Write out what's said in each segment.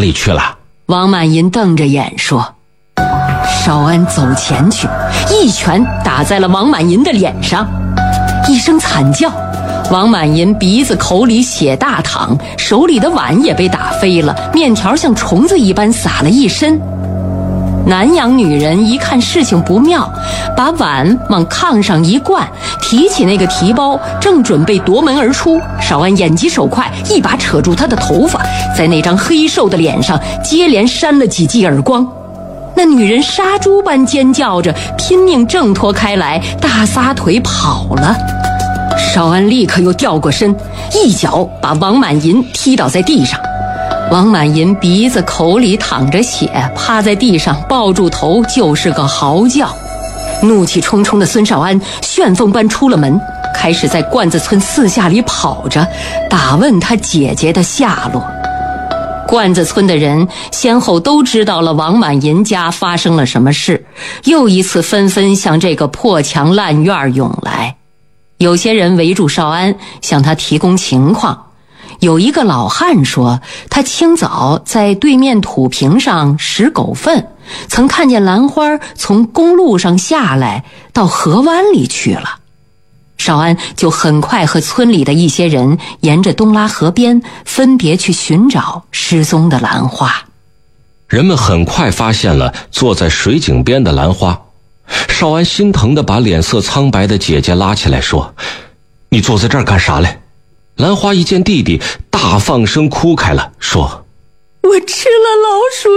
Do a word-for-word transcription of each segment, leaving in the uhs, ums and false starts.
里去了？ 王满银瞪着眼说。少安走前去，一拳打在了王满银的脸上，一声惨叫，王满银鼻子口里血大淌，手里的碗也被打飞了，面条像虫子一般撒了一身。南洋女人一看事情不妙，把碗往炕上一灌，提起那个提包，正准备夺门而出。少安眼疾手快，一把扯住她的头发，在那张黑瘦的脸上接连扇了几记耳光。那女人杀猪般尖叫着，拼命挣脱开来，大撒腿跑了。少安立刻又掉过身，一脚把王满银踢倒在地上。王满银鼻子口里淌着血，趴在地上抱住头就是个嚎叫。怒气冲冲的孙少安旋风般出了门，开始在罐子村四下里跑着，打问他姐姐的下落。罐子村的人先后都知道了王满银家发生了什么事，又一次纷纷向这个破墙烂院涌来。有些人围住少安，向他提供情况。有一个老汉说，他清早在对面土坪上拾狗粪，曾看见兰花从公路上下来，到河湾里去了。少安就很快和村里的一些人沿着东拉河边分别去寻找失踪的兰花。 人们很快发现了坐在水井边的兰花。少安心疼地把脸色苍白的姐姐拉起来说，你坐在这儿干啥嘞？兰花一见弟弟，大放声哭开了，说， 我吃了老鼠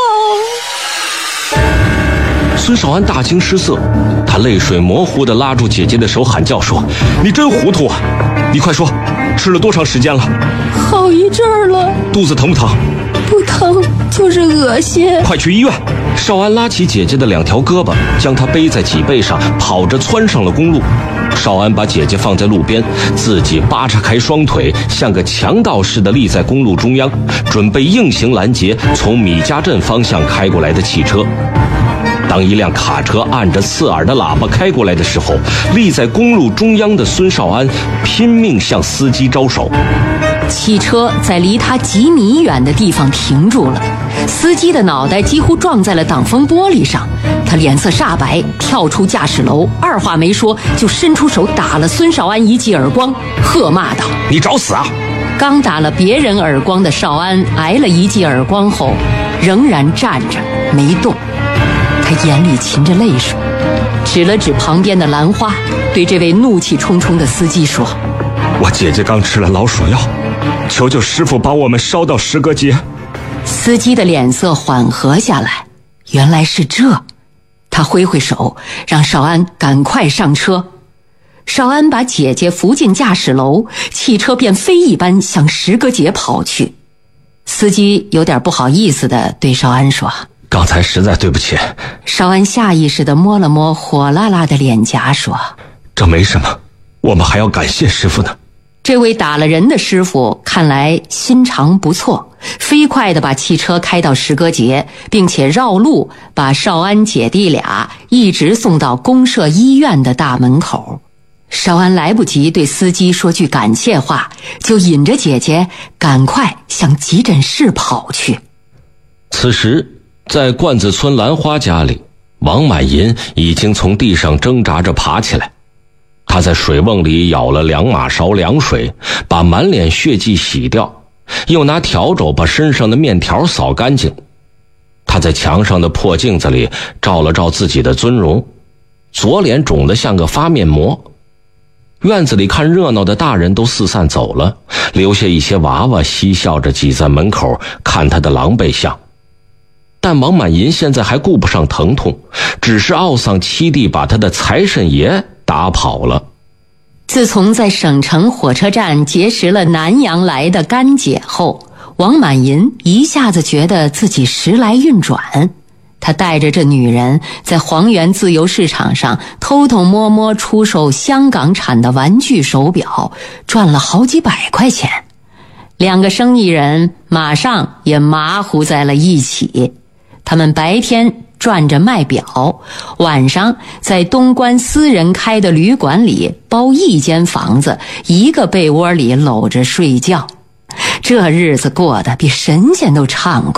药。 孙少安大惊失色，他泪水模糊地拉住姐姐的手，喊叫说，你真糊涂啊，你快说，吃了多长时间了？ 好一阵儿了。 肚子疼不疼？ 不疼，就是恶心。 快去医院。少安拉起姐姐的两条胳膊，将她背在脊背上，跑着窜上了公路。少安把姐姐放在路边，自己扒叉开双腿，像个强盗似的立在公路中央，准备硬行拦截从米家镇方向开过来的汽车。当一辆卡车按着刺耳的喇叭开过来的时候，立在公路中央的孙少安拼命向司机招手。 汽车在离他几米远的地方停住了，司机的脑袋几乎撞在了挡风玻璃上，他脸色煞白，跳出驾驶楼，二话没说就伸出手打了孙少安一记耳光，喝骂道， 你找死啊！ 刚打了别人耳光的少安挨了一记耳光后仍然站着没动，他眼里噙着泪水，指了指旁边的兰花，对这位怒气冲冲的司机说， 我姐姐刚吃了老鼠药，求求师傅把我们捎到石阁街。 司机的脸色缓和下来，原来是这。他挥挥手让少安赶快上车。少安把姐姐扶进驾驶楼，汽车便飞一般向石阁街跑去。司机有点不好意思地对少安说， 刚才实在对不起。 少安下意识地摸了摸火辣辣的脸颊说， 这没什么，我们还要感谢师傅呢。 这位打了人的师傅看来心肠不错，飞快地把汽车开到石阁节，并且绕路把少安姐弟俩一直送到公社医院的大门口。少安来不及对司机说句感谢话，就引着姐姐赶快向急诊室跑去。 此时在罐子村兰花家里，王满银已经从地上挣扎着爬起来。他在水瓮里舀了两马勺凉水，把满脸血迹洗掉，又拿笤帚把身上的面条扫干净。他在墙上的破镜子里照了照自己的尊容，左脸肿得像个发面膜。院子里看热闹的大人都四散走了，留下一些娃娃嬉笑着挤在门口看他的狼狈相。但王满银现在还顾不上疼痛，只是懊丧七弟把他的财神爷打跑了。 自从在省城火车站结识了南洋来的干姐后，王满银一下子觉得自己时来运转。他带着这女人在黄源自由市场上偷偷摸摸出售香港产的玩具手表，赚了好几百块钱。两个生意人马上也马虎在了一起。他们白天赚着卖表，晚上在东关私人开的旅馆里包一间房子，一个被窝里搂着睡觉。这日子过得比神仙都畅快。